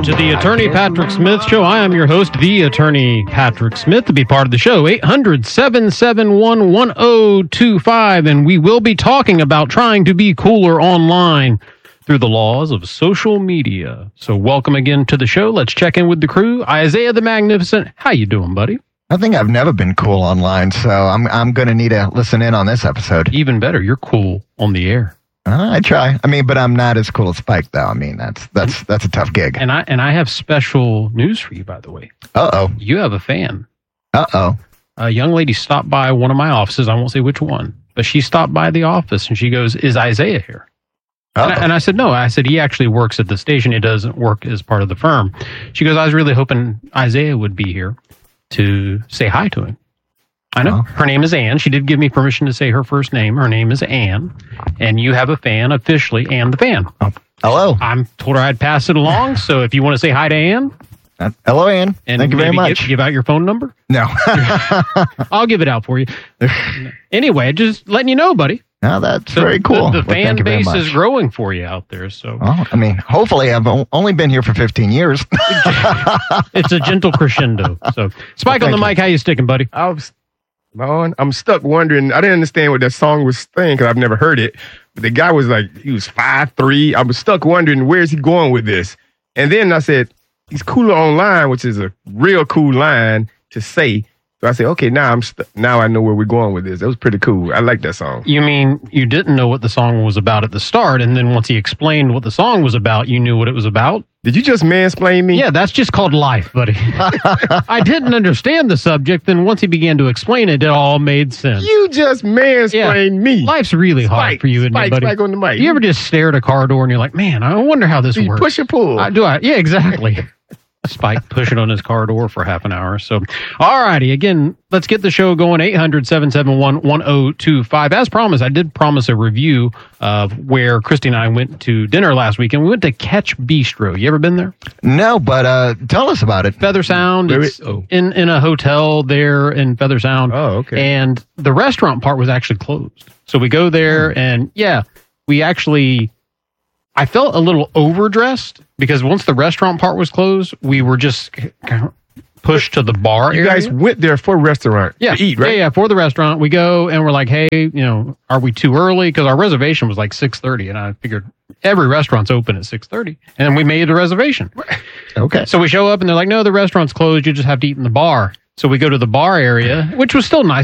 to the Attorney Patrick Smith Show. I am your host, the Attorney Patrick Smith. To be part of the show, 800-771-1025, and we will be talking about trying to be cooler online through the laws of social media. So welcome again to the show. Let's check in with the crew. Isaiah the Magnificent, how you doing, buddy? I think I've never been cool online, so I'm going to need to listen in on this episode. Even better, you're cool on the air. I try. I mean, but I'm not as cool as Spike, though. I mean, that's a tough gig. And I have special news for you, by the way. Uh-oh. You have a fan. Uh-oh. A young lady stopped by one of my offices. I won't say which one, but she stopped by the office and she goes, "Is Isaiah here?" And I said, "No." I said, "He actually works at the station. He doesn't work as part of the firm." She goes, "I was really hoping Isaiah would be here to say hi to him." I know. Her name is Ann. She did give me permission to say her first name. Her name is Ann. And you have a fan, officially, Ann the fan. Oh, hello. I'm told her I'd pass it along. So if you want to say hi to Ann. Hello, Ann. And thank you very much. Give out your phone number? No. I'll give it out for you. Anyway, just letting you know, buddy. No, that's very cool. The fan base is growing for you out there. So, well, I mean, hopefully, I've only been here for 15 years. It's a gentle crescendo. So, Spike on the mic, how you sticking, buddy? I'm stuck wondering. I didn't understand what that song was saying because I've never heard it. But the guy was like, he was 5'3". I was stuck wondering, where's he going with this? And then I said, he's cooler online, which is a real cool line to say. So I said, okay, now I know where we're going with this. That was pretty cool. I like that song. You mean you didn't know what the song was about at the start, and then once he explained what the song was about, you knew what it was about? Did you just mansplain me? Yeah, that's just called life, buddy. I didn't understand the subject, then once he began to explain it, it all made sense. You just mansplained me. Life's really hard for you, isn't it, buddy? Spike on the mic. You ever just stare at a car door and you're like, man, I wonder how this works? Push or pull? Yeah, exactly. Spike pushing on his car door for half an hour. So, all righty. Again, let's get the show going. 800-771-1025. As promised, I did promise a review of where Christy and I went to dinner last weekend. We went to Catch Bistro. You ever been there? No, but tell us about it. Feather Sound. It's in a hotel there in Feather Sound. Oh, okay. And the restaurant part was actually closed. So we go there and, we actually... I felt a little overdressed because once the restaurant part was closed, we were just pushed to the bar area. You guys went there for a restaurant to eat, right? Yeah, for the restaurant. We go and we're like, hey, are we too early? Because our reservation was like 6:30, and I figured every restaurant's open at 6:30, and we made the reservation. Okay. So we show up and they're like, no, the restaurant's closed. You just have to eat in the bar. So we go to the bar area, which was still nice.